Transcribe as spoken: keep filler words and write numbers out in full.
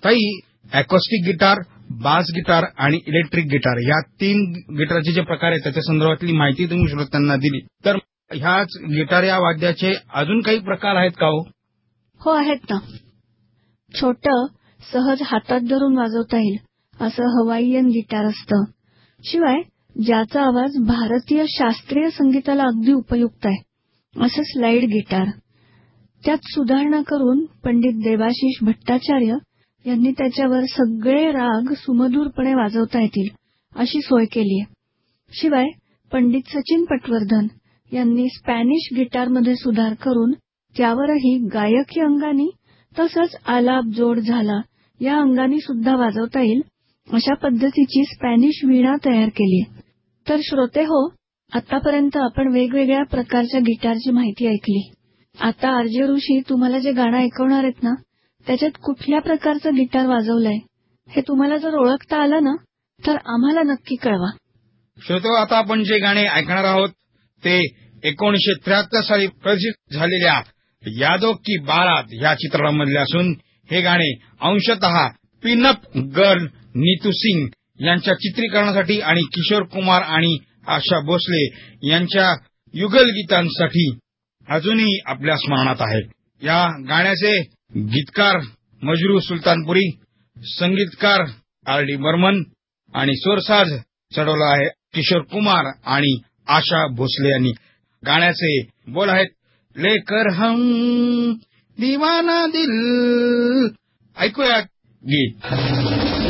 ताई, acoustic guitar, बास guitar आणि electric guitar या तीन गिटारचे जे प्रकार आहेत त्याच्या संदर्भातली माहिती तुम्ही श्रोत्यांना दिली. तर ह्याच गिटार या वाद्याचे अजून काही प्रकार आहेत का हो? हो, आहेत ना. छोटं, सहज हातात धरून वाजवता येईल असं हवाईयन गिटार असतं. शिवाय ज्याचा आवाज भारतीय शास्त्रीय संगीताला अगदी उपयुक्त आहे असं स्लाइड गिटार. त्यात सुधारणा करून पंडित देवाशीष भट्टाचार्य यांनी त्याच्यावर सगळे राग सुमधुरपणे वाजवता येतील अशी सोय केली आहे. शिवाय पंडित सचिन पटवर्धन यांनी स्पॅनिश गिटारमध्ये सुधार करून त्यावरही गायकी अंगानी तसंच आलाप जोड झाला या अंगानी सुद्धा वाजवता येईल अशा पद्धतीची स्पॅनिश वीणा तयार केली आहे. तर श्रोते हो, आतापर्यंत आपण वेगवेगळ्या प्रकारच्या गिटारची माहिती ऐकली. आता आरजे ऋषी तुम्हाला जे गाणं ऐकवणार आहेत ना, त्याच्यात कुठल्या प्रकारचं गिटार वाजवलंय हे तुम्हाला जर ओळखता आलं ना, तर आम्हाला नक्की कळवा. श्रोतो, आता आपण जे गाणे ऐकणार आहोत ते एकोणीसशे त्र्याहत्तर साली प्रदर्शित झालेल्या यादो की बारात या चित्रपटामधले असून हे गाणे अंशतः पिनअप गर्ल नीतू सिंग यांच्या चित्रीकरणासाठी आणि किशोर कुमार आणि आशा भोसले यांच्या युगल गीतांसाठी अजूनही आपल्या स्मरणात आहेत. या गाण्याचे गीतकार मजरू सुलतानपुरी, संगीतकार आर डी बर्मन आणि स्वरसाज चढवला आहे किशोर कुमार आणि आशा भोसले यांनी. गाण्याचे बोल आहेत लेकर हम दीवाना दिल. ऐकूया गीत.